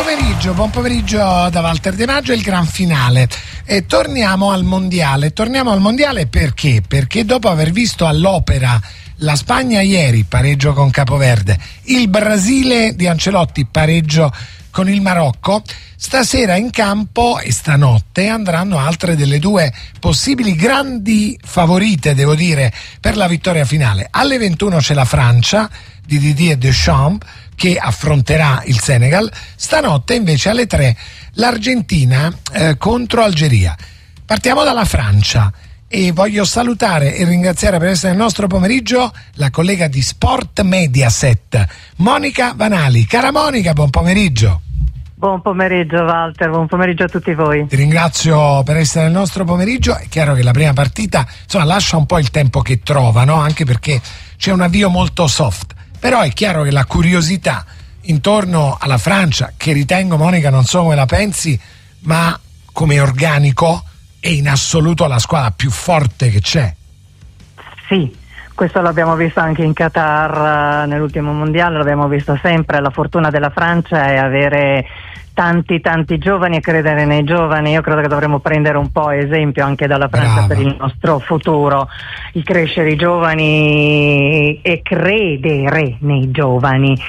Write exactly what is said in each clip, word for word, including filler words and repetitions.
pomeriggio, buon pomeriggio da Walter De Maggio, il gran finale. E torniamo al mondiale. Torniamo al mondiale perché? Perché dopo aver visto all'Opera la Spagna ieri, pareggio con Capoverde, il Brasile di Ancelotti, pareggio con il Marocco, stasera in campo e stanotte andranno altre delle due possibili grandi favorite, devo dire, per la vittoria finale. Alle ventuno c'è la Francia di Didier Deschamps che affronterà il Senegal, stanotte invece alle tre l'Argentina eh, contro Algeria. Partiamo dalla Francia e voglio salutare e ringraziare per essere nel nostro pomeriggio la collega di Sport Mediaset, Monica Vanali. Cara Monica, buon pomeriggio. Buon pomeriggio Walter, buon pomeriggio a tutti voi. Ti ringrazio per essere nel nostro pomeriggio. È chiaro che la prima partita insomma lascia un po' il tempo che trova, no? Anche perché c'è un avvio molto soft, però è chiaro che la curiosità intorno alla Francia, che ritengo, Monica, non so come la pensi, ma come organico è in assoluto la squadra più forte che c'è. Sì, questo l'abbiamo visto anche in Qatar, nell'ultimo mondiale l'abbiamo visto sempre. La fortuna della Francia è avere tanti tanti giovani e credere nei giovani. Io credo che dovremmo prendere un po' esempio anche dalla Francia. Brava. Per il nostro futuro, il crescere i giovani e credere nei giovani.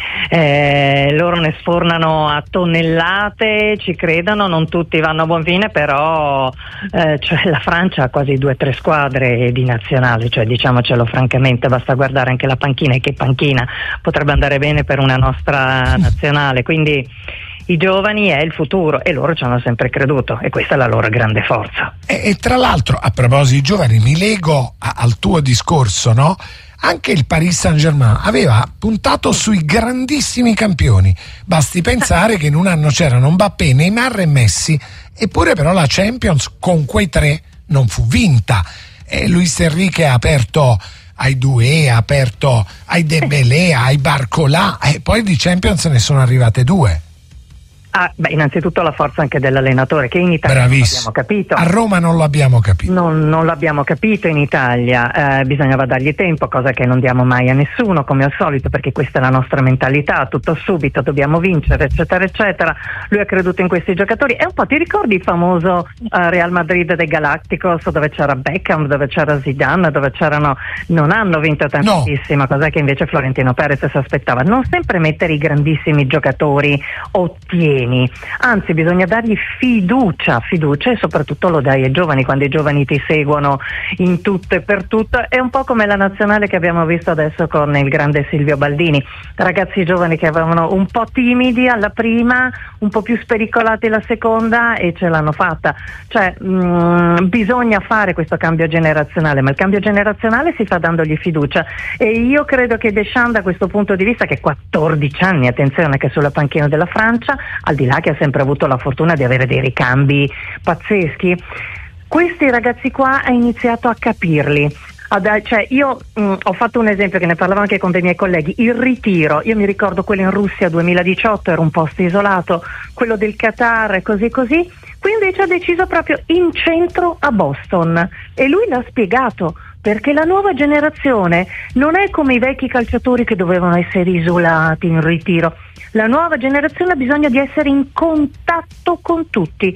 Eh, loro ne sfornano a tonnellate, ci credono, non tutti vanno a buon fine, però eh, cioè la Francia ha quasi due o tre squadre di nazionale, cioè diciamocelo francamente, basta guardare anche la panchina, e che panchina potrebbe andare bene per una nostra nazionale, quindi i giovani è il futuro e loro ci hanno sempre creduto e questa è la loro grande forza. E, e tra l'altro, a proposito di giovani, mi lego a, al tuo discorso, no? Anche il Paris Saint-Germain aveva puntato sui grandissimi campioni. Basti pensare che in un anno c'erano Mbappé, Neymar e Messi, eppure però la Champions con quei tre non fu vinta. E Luis Enrique ha aperto ai Doué, ha aperto ai Dembélé, ai Barcola, e poi di Champions ne sono arrivate due. Ah, beh, innanzitutto la forza anche dell'allenatore, che in Italia Bravissimo. non l'abbiamo capito. A Roma non l'abbiamo capito. Non, non l'abbiamo capito in Italia, eh, bisognava dargli tempo, cosa che non diamo mai a nessuno, come al solito, perché questa è la nostra mentalità, tutto subito, dobbiamo vincere, eccetera, eccetera. Lui ha creduto in questi giocatori. E un po', ti ricordi il famoso eh, Real Madrid dei Galacticos, dove c'era Beckham, dove c'era Zidane, dove c'erano... Non hanno vinto tantissimo, no. Cosa che invece Florentino Perez si aspettava. Non sempre mettere i grandissimi giocatori ottieni, anzi bisogna dargli fiducia, fiducia e soprattutto lo dai ai giovani, quando i giovani ti seguono in tutto e per tutto. È un po' come la nazionale che abbiamo visto adesso con il grande Silvio Baldini, ragazzi giovani che avevano un po' timidi alla prima, un po' più spericolati la seconda e ce l'hanno fatta. Cioè mh, bisogna fare questo cambio generazionale, ma il cambio generazionale si fa dandogli fiducia e io credo che Deschamps, da questo punto di vista, che quattordici anni, attenzione, che sulla panchina della Francia, al di là che ha sempre avuto la fortuna di avere dei ricambi pazzeschi, questi ragazzi qua ha iniziato a capirli. Ad, cioè io mh, ho fatto un esempio che ne parlavo anche con dei miei colleghi, il ritiro. Io mi ricordo quello in Russia duemiladiciotto, era un posto isolato, quello del Qatar, così così. Qui invece ha deciso proprio in centro a Boston e lui l'ha spiegato, perché la nuova generazione non è come i vecchi calciatori che dovevano essere isolati in ritiro. La nuova generazione ha bisogno di essere in contatto con tutti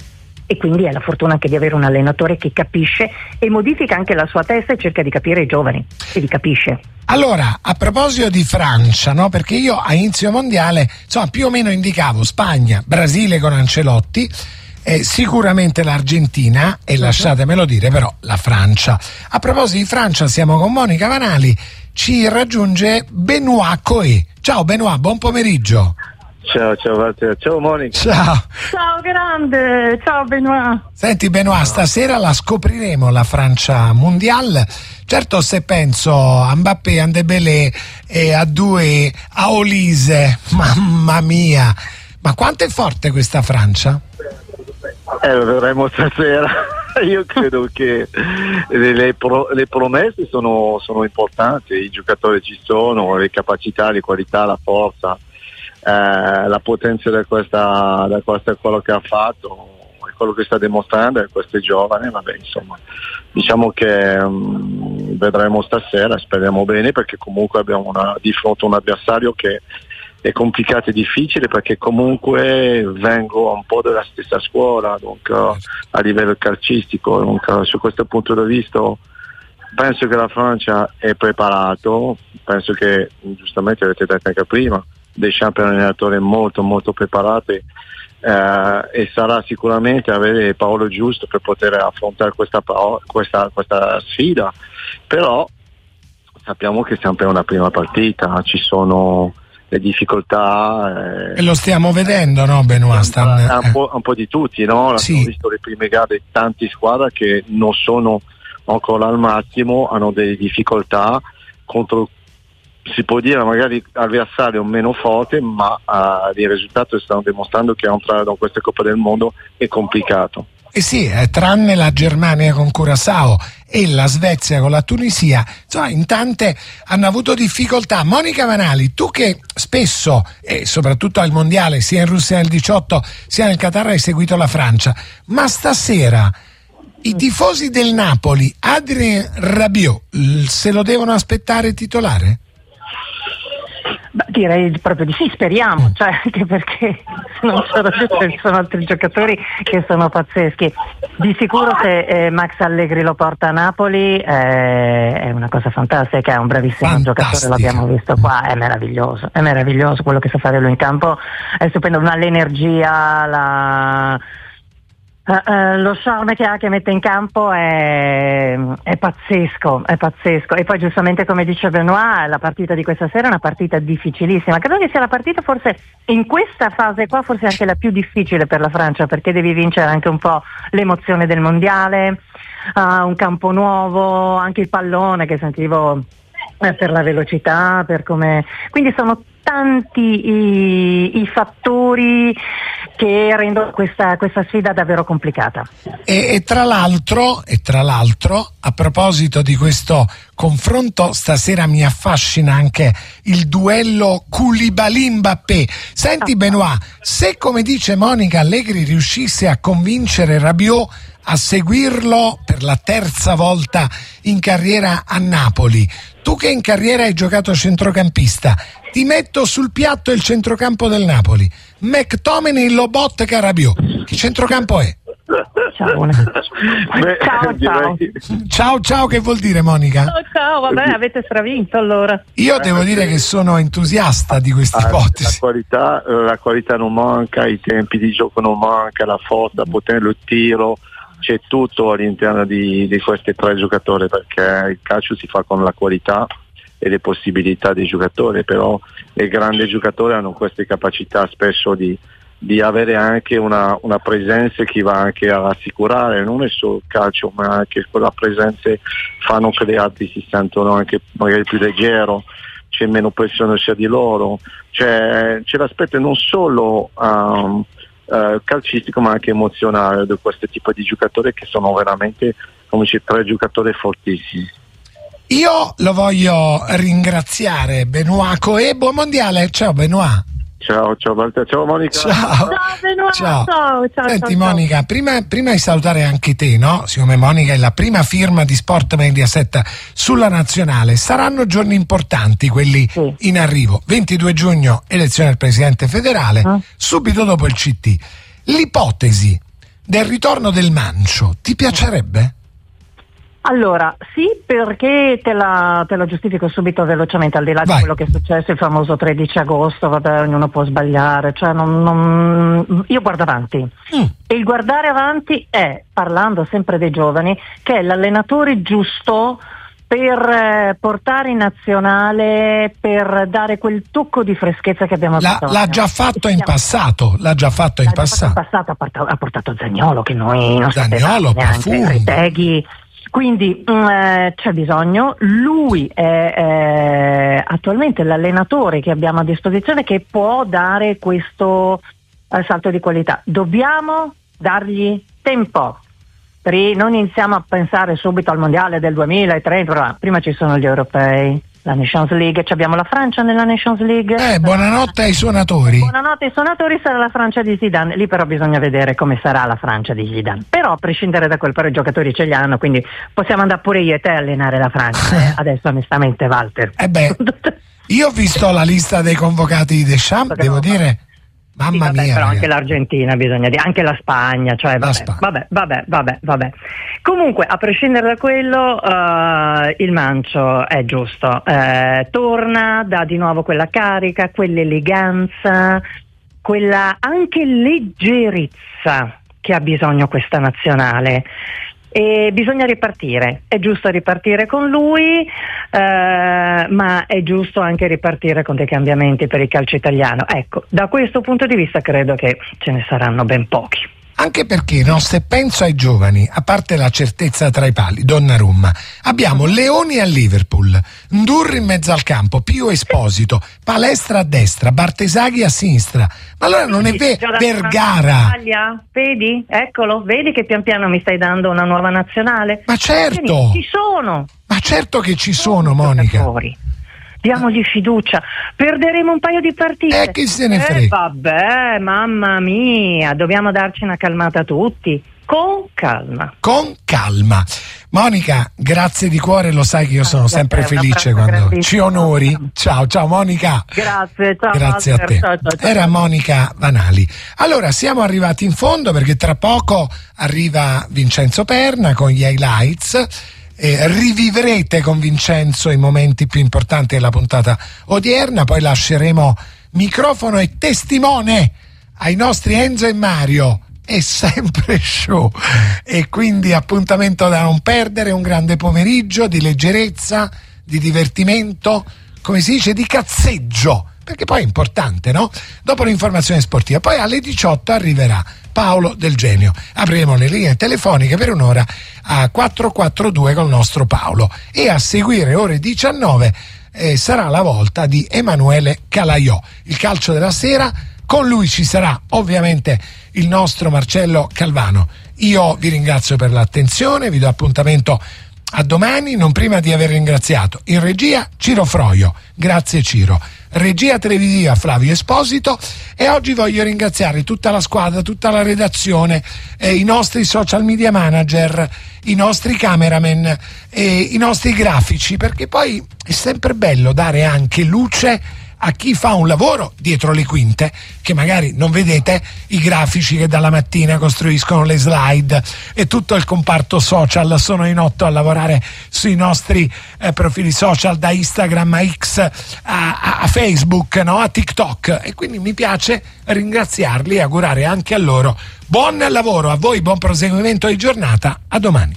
e quindi è la fortuna anche di avere un allenatore che capisce e modifica anche la sua testa e cerca di capire i giovani e li capisce. Allora, a proposito di Francia, no? Perché io a inizio mondiale, insomma, più o meno indicavo Spagna, Brasile con Ancelotti, eh, sicuramente l'Argentina e, lasciatemelo dire, però la Francia. A proposito di Francia, siamo con Monica Vanali, ci raggiunge Benoît Coé. Ciao Benoît, buon pomeriggio. Ciao, ciao Walter, ciao Monica. Ciao. Ciao grande, ciao Benoît. Senti Benoît, stasera la scopriremo la Francia mondiale. Certo, se penso a Mbappé, a Dembélé e a Doué, a Olise, mamma mia, ma quanto è forte questa Francia? Eh, lo vedremo stasera. Io credo che le, pro, le promesse sono, sono importanti, i giocatori ci sono, le capacità, le qualità, la forza, eh, la potenza da questa, da questa quello che ha fatto e quello che sta dimostrando a questi giovani. Vabbè, insomma, diciamo che um, vedremo stasera, speriamo bene, perché comunque abbiamo una, di fronte un avversario che è complicato e difficile perché comunque vengo un po' dalla stessa scuola, donc, uh, a livello calcistico, donc, uh, su questo punto di vista penso che la Francia è preparato, penso che giustamente avete detto anche prima, Deschamps è un allenatore molto molto preparato eh, e sarà sicuramente avere il parole giusto per poter affrontare questa, questa, questa sfida, però sappiamo che è sempre una prima partita, ci sono le difficoltà eh, e lo stiamo vedendo, no Benoît? Stan... Un, un, po', un po' di tutti, no? Sì. Abbiamo visto le prime gare di tante squadre che non sono ancora al massimo, hanno delle difficoltà contro, si può dire magari avversario meno forte, ma uh, i risultati stanno dimostrando che entrare da queste Coppe del Mondo è complicato. Eh sì, eh, tranne la Germania con Curaçao e la Svezia con la Tunisia, insomma in tante hanno avuto difficoltà. Monica Vanali, tu che spesso e soprattutto al mondiale sia in Russia nel diciotto sia nel Qatar hai seguito la Francia, ma stasera i tifosi del Napoli, Adrien Rabiot, se lo devono aspettare titolare? Beh, direi proprio di sì, speriamo, cioè anche perché non c'è ragione, ci sono altri giocatori che sono pazzeschi. Di sicuro se eh, Max Allegri lo porta a Napoli eh, è una cosa fantastica, è un bravissimo Fantastica. giocatore, l'abbiamo visto qua, è meraviglioso, è meraviglioso quello che sa fare lui in campo, è stupendo, una l'energia, la... Uh, uh, lo charme che ha, che mette in campo è, è pazzesco, è pazzesco. E poi giustamente come dice Benoît, la partita di questa sera è una partita difficilissima. Credo che sia la partita forse in questa fase qua forse anche la più difficile per la Francia, perché devi vincere anche un po' l'emozione del mondiale, uh, un campo nuovo, anche il pallone che sentivo eh, per la velocità, per come, quindi sono tanti i, i fattori che rendono questa, questa sfida davvero complicata. E, e tra l'altro, e tra l'altro, a proposito di questo confronto, stasera mi affascina anche il duello Koulibaly-Mbappé. Senti Benoît, se come dice Monica Allegri riuscisse a convincere Rabiot a seguirlo per la terza volta in carriera a Napoli, tu che in carriera hai giocato centrocampista, ti metto sul piatto il centrocampo del Napoli, McTominay, Lobotka, Rabiot. Che centrocampo è? Ciao, Beh, ciao, ciao. Ciao, ciao, che vuol dire Monica? Ciao, ciao, vabbè, avete stravinto allora. Io devo dire che sono entusiasta di questa Ah, ipotesi. la qualità, la qualità non manca, i tempi di gioco non manca, la forza, potere, il tiro, c'è tutto all'interno di, di questi tre giocatori, perché il calcio si fa con la qualità e le possibilità dei giocatori, però i grandi giocatori hanno queste capacità spesso di, di avere anche una, una presenza che va anche a rassicurare, non è solo il calcio, ma anche quella presenza fanno che gli altri si sentono anche magari più leggero, c'è meno pressione sia di loro, c'è, c'è l'aspetto non solo um, uh, calcistico ma anche emozionale di questo tipo di giocatori che sono veramente, come dice, tre giocatori fortissimi. Io lo voglio ringraziare, Benoît Coe, buon mondiale. Ciao Benoît. Ciao, ciao Walter, ciao Monica. Ciao. Ciao, Benoît. Ciao. Ciao, ciao, Senti ciao, Monica, prima, prima di salutare anche te, no? Siccome Monica è la prima firma di Sport Mediaset sulla nazionale, saranno giorni importanti quelli sì. in arrivo. ventidue giugno, elezione del Presidente federale, ah. subito dopo il C T. L'ipotesi del ritorno del Mancio, ti piacerebbe? Allora, sì, perché te la, te la giustifico subito velocemente, al di là Vai. di quello che è successo il famoso tredici agosto, vabbè, ognuno può sbagliare, cioè non, non, io guardo avanti. Mm. E il guardare avanti è, parlando sempre dei giovani, che è l'allenatore giusto per eh, portare in nazionale, per dare quel tocco di freschezza che abbiamo La, bisogno. l'ha già fatto in passato, l'ha già fatto in L'ha già passato. fatto in passato, ha portato, ha portato Zaniolo, che noi non Zaniolo, sapevamo neanche, Profumo. Retegui. Quindi mh, eh, c'è bisogno, lui è eh, attualmente l'allenatore che abbiamo a disposizione che può dare questo eh, salto di qualità. Dobbiamo dargli tempo, non iniziamo a pensare subito al mondiale del duemilatrenta, prima ci sono gli europei, la Nations League, abbiamo la Francia nella Nations League. Eh, buonanotte ai suonatori. Buonanotte ai suonatori, sarà la Francia di Zidane, lì però bisogna vedere come sarà la Francia di Zidane. Però a prescindere da quel, però i giocatori ce li hanno, quindi possiamo andare pure io e te a allenare la Francia, eh? Adesso onestamente Walter. Eh beh, Io ho visto la lista dei convocati di Deschamps, devo dire, mamma sì, vabbè, mia. Però ragazzi. anche l'Argentina bisogna dire, anche la Spagna, cioè vabbè, Spagna. vabbè, vabbè, vabbè, vabbè. Comunque, a prescindere da quello, uh, il Mancio è giusto, uh, torna, dà di nuovo quella carica, quell'eleganza, quella anche leggerezza che ha bisogno questa nazionale. E bisogna ripartire, è giusto ripartire con lui, eh, ma è giusto anche ripartire con dei cambiamenti per il calcio italiano. Ecco, da questo punto di vista credo che ce ne saranno ben pochi. Anche perché, no, se penso ai giovani, a parte la certezza tra i pali, Donnarumma, abbiamo Leoni a Liverpool, Ndurri in mezzo al campo, Pio Esposito, Palestra a destra, Bartesaghi a sinistra. Ma allora non è ve- Vergara? Vedi? Eccolo, vedi che pian piano mi stai dando una nuova nazionale? Ma certo! Ci sono! Ma certo che ci sono, Monica! Diamogli fiducia, perderemo un paio di partite. E chi se ne frega? Eh, vabbè, mamma mia, dobbiamo darci una calmata tutti, con calma. Con calma. Monica, grazie di cuore, lo sai che io sono sempre felice quando ci onori. Ciao, ciao Monica. Grazie, ciao. Grazie a te. Ciao, ciao, ciao. Era Monica Vanali. Allora, siamo arrivati in fondo perché tra poco arriva Vincenzo Perna con gli highlights. Eh, rivivrete con Vincenzo i momenti più importanti della puntata odierna, poi lasceremo microfono e testimone ai nostri Enzo e Mario. È sempre show e quindi appuntamento da non perdere, un grande pomeriggio di leggerezza, di divertimento, come si dice, di cazzeggio, perché poi è importante, no? Dopo l'informazione sportiva, poi alle diciotto arriverà Paolo Del Genio. Apriremo le linee telefoniche per un'ora a quattro quattro due col nostro Paolo e a seguire ore diciannove eh, sarà la volta di Emanuele Calaiò. Il calcio della sera, con lui ci sarà ovviamente il nostro Marcello Calvano. Io vi ringrazio per l'attenzione, vi do appuntamento a domani, non prima di aver ringraziato in regia Ciro Froio, grazie Ciro, regia televisiva Flavio Esposito, e oggi voglio ringraziare tutta la squadra, tutta la redazione, eh, i nostri social media manager, i nostri cameraman, eh, i nostri grafici, perché poi è sempre bello dare anche luce a chi fa un lavoro dietro le quinte, che magari non vedete, i grafici che dalla mattina costruiscono le slide e tutto il comparto social sono in otto a lavorare sui nostri eh, profili social, da Instagram a X a, a, a Facebook, no? A TikTok, e quindi mi piace ringraziarli e augurare anche a loro buon lavoro, a voi buon proseguimento di giornata, a domani.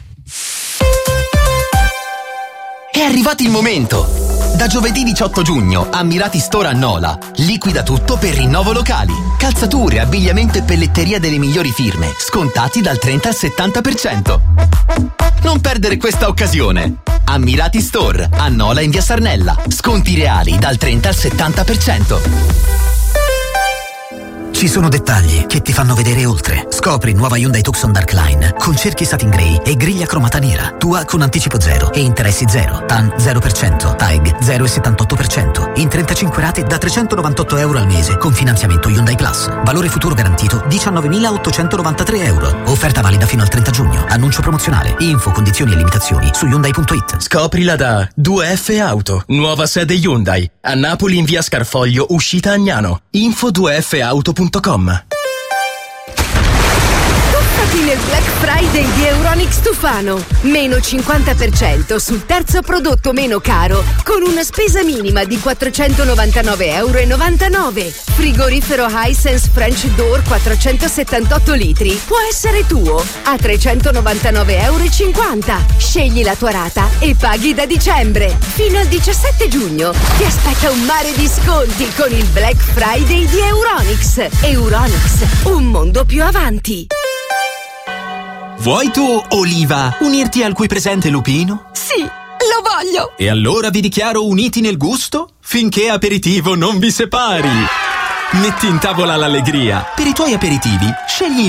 È arrivato il momento! Da giovedì diciotto giugno, Ammirati Store a Nola liquida tutto per rinnovo locali. Calzature, abbigliamento e pelletteria delle migliori firme, scontati dal trenta al settanta per cento. Non perdere questa occasione. Ammirati Store a Nola in via Sarnella. Sconti reali dal trenta al settanta per cento. Ci sono dettagli che ti fanno vedere oltre. Scopri nuova Hyundai Tucson Darkline con cerchi satin grey e griglia cromata nera. Tua con anticipo zero e interessi zero. T A N zero per cento. T A E G zero virgola settantotto per cento. In trentacinque rate da trecentonovantotto euro al mese con finanziamento Hyundai Plus. Valore futuro garantito diciannovemilaottocentonovantatré euro. Offerta valida fino al trenta giugno. Annuncio promozionale. Info, condizioni e limitazioni su Hyundai punto it. Scoprila da due F Auto. Nuova sede Hyundai. A Napoli in via Scarfoglio, uscita Agnano. Info due F auto punto com. Tuffati nel Black Friday di Euronics Tufano. Meno cinquanta per cento sul terzo prodotto meno caro, con una spesa minima di quattrocentonovantanove euro e novantanove. Frigorifero Hisense French Door quattrocentosettantotto litri. Può essere tuo a trecentonovantanove euro e cinquanta. Scegli la tua rata e paghi da dicembre. Fino al diciassette giugno ti aspetta un mare di sconti con il Black Friday di Euronics. Euronics, un mondo più avanti. Vuoi tu, Oliva, unirti al qui presente Lupino? Sì, lo voglio. E allora vi dichiaro uniti nel gusto finché aperitivo non vi separi. Metti in tavola l'allegria. Per i tuoi aperitivi, scegli